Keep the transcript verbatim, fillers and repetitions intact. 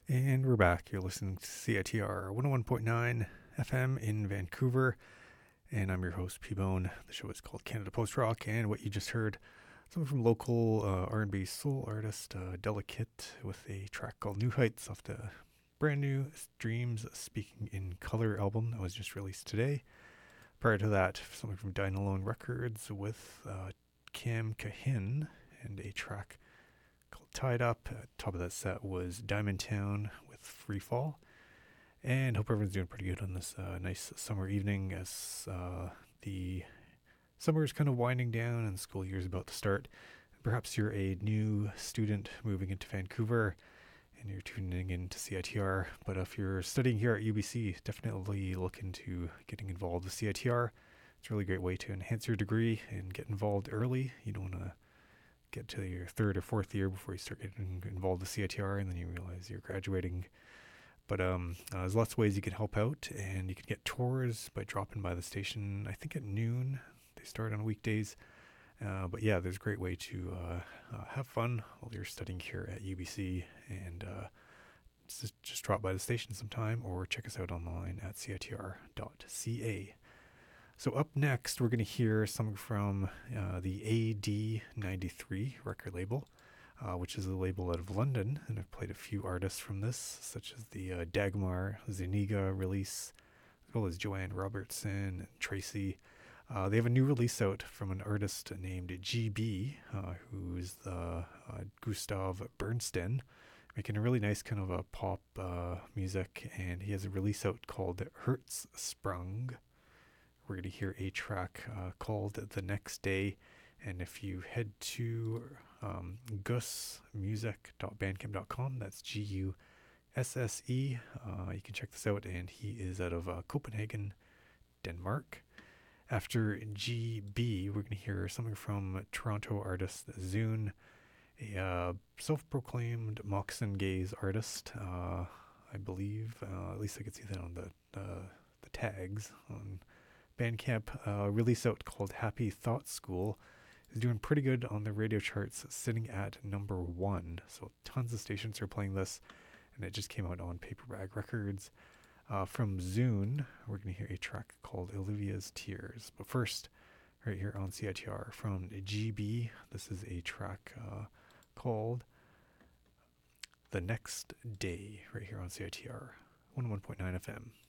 And we're back. You're listening to C I T R one oh one point nine F M in Vancouver. And I'm your host, P-Bone. The show is called Canada Post Rock. And what you just heard, something from local uh, R and B soul artist uh, Delicate with a track called New Heights off the brand new Dreams Speaking in Color album that was just released today. Prior to that, something from Dine Alone Records with uh, Cam Cahin and a track called Tied Up. At the top of that set was Diamond Town with Free Fall. And hope everyone's doing pretty good on this uh, nice summer evening as uh, the summer is kind of winding down and the school year is about to start. Perhaps you're a new student moving into Vancouver and you're tuning in to C I T R. But if you're studying here at U B C, definitely look into getting involved with C I T R. It's a really great way to enhance your degree and get involved early. You don't want to get to your third or fourth year before you start getting involved with C I T R and then you realize you're graduating. But um, uh, there's lots of ways you can help out, and you can get tours by dropping by the station, I think at noon. They start on weekdays. Uh, but yeah, there's a great way to uh, uh, have fun while you're studying here at U B C, and uh, just, just drop by the station sometime or check us out online at C I T R dot C A. So up next, we're going to hear something from uh, the A D ninety-three record label. Uh, which is a label out of London, and I've played a few artists from this, such as the uh, Dagmar Zuniga release, as well as Joanne Robertson and Tracy. Uh, they have a new release out from an artist named G B, uh, who's the uh, Gustav Bernstein, making a really nice kind of a pop uh, music, and he has a release out called Hertzsprung. We're going to hear a track uh, called The Next Day. And if you head to um, gus music dot bandcamp dot com, that's G U S S E, uh, you can check this out. And he is out of uh, Copenhagen, Denmark. After G B, we're going to hear something from Toronto artist Zune, a uh, self-proclaimed moccasin gaze artist, uh, I believe. Uh, at least I could see that on the, uh, the tags on Bandcamp. Uh, release out called Happy Thought School. Is doing pretty good on the radio charts, sitting at number one. So tons of stations are playing this, and it just came out on Paperbag Records. Uh, from Zune, we're going to hear a track called Olivia's Tears. But first, right here on C I T R from G B, this is a track uh, called The Next Day, right here on C I T R one oh one point nine F M.